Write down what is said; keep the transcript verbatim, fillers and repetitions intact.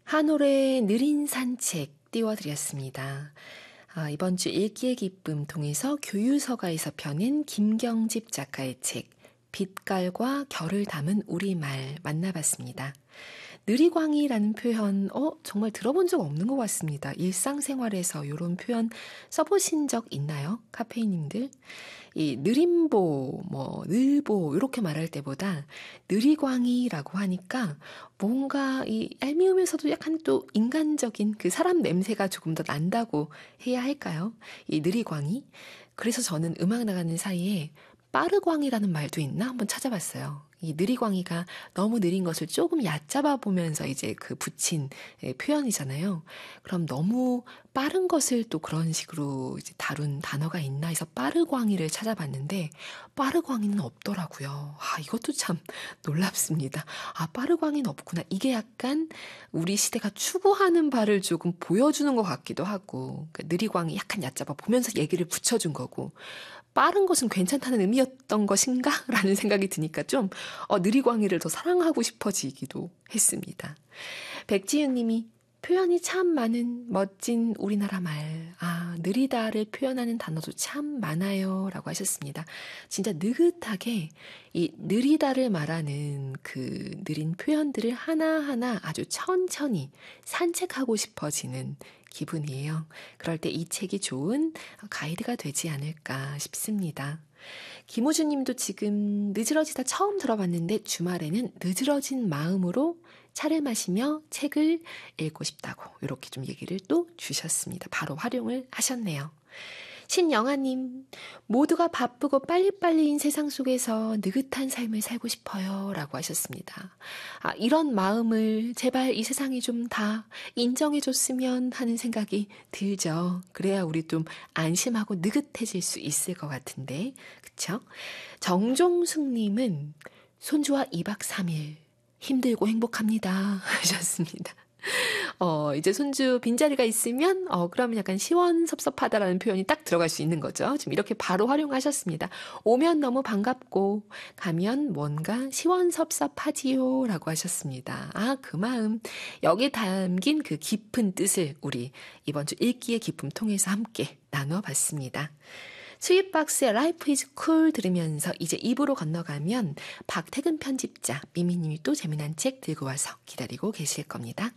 한올의 느린 산책 띄워드렸습니다. 아, 이번 주 읽기의 기쁨 통해서 교유서가에서 펴낸 김경집 작가의 책 빛깔과 결을 담은 우리말 만나봤습니다. 느리광이라는 표현 어 정말 들어본 적 없는 것 같습니다. 일상생활에서 이런 표현 써보신 적 있나요? 카페이님들? 이 느림보, 뭐 늘보 이렇게 말할 때보다 느리광이라고 하니까 뭔가 이 얄미우면서도 약간 또 인간적인 그 사람 냄새가 조금 더 난다고 해야 할까요? 이 느리광이. 그래서 저는 음악 나가는 사이에 빠르광이라는 말도 있나 한번 찾아봤어요. 이 느리광이가 너무 느린 것을 조금 얕잡아 보면서 이제 그 붙인 표현이잖아요. 그럼 너무 빠른 것을 또 그런 식으로 이제 다룬 단어가 있나 해서 빠르광이를 찾아봤는데 빠르광이는 없더라고요. 아, 이것도 참 놀랍습니다. 아, 빠르광이는 없구나. 이게 약간 우리 시대가 추구하는 바를 조금 보여주는 것 같기도 하고 그러니까 느리광이 약간 얕잡아 보면서 얘기를 붙여준 거고 빠른 것은 괜찮다는 의미였던 것인가? 라는 생각이 드니까 좀 어, 느리광이를 더 사랑하고 싶어지기도 했습니다. 백지윤 님이 표현이 참 많은 멋진 우리나라 말. 아, 느리다를 표현하는 단어도 참 많아요. 라고 하셨습니다. 진짜 느긋하게 이 느리다를 말하는 그 느린 표현들을 하나하나 아주 천천히 산책하고 싶어지는 기분이에요. 그럴 때 이 책이 좋은 가이드가 되지 않을까 싶습니다. 김호준 님도 지금 늦으러지다 처음 들어봤는데 주말에는 늦으러진 마음으로 차를 마시며 책을 읽고 싶다고 이렇게 좀 얘기를 또 주셨습니다. 바로 활용을 하셨네요. 신영아님, 모두가 바쁘고 빨리빨리인 세상 속에서 느긋한 삶을 살고 싶어요 라고 하셨습니다. 아, 이런 마음을 제발 이 세상이 좀 다 인정해줬으면 하는 생각이 들죠. 그래야 우리 좀 안심하고 느긋해질 수 있을 것 같은데, 그쵸? 정종숙님은 손주와 이 박 삼 일 힘들고 행복합니다 하셨습니다. 어, 이제 손주 빈자리가 있으면, 어, 그러면 약간 시원섭섭하다라는 표현이 딱 들어갈 수 있는 거죠. 지금 이렇게 바로 활용하셨습니다. 오면 너무 반갑고, 가면 뭔가 시원섭섭하지요. 라고 하셨습니다. 아, 그 마음. 여기에 담긴 그 깊은 뜻을 우리 이번 주 읽기의 기쁨 통해서 함께 나눠봤습니다. 스윗박스의 Life is Cool 들으면서 이제 이 부로 건너가면 박태근 편집자, 미미님이 또 재미난 책 들고 와서 기다리고 계실 겁니다.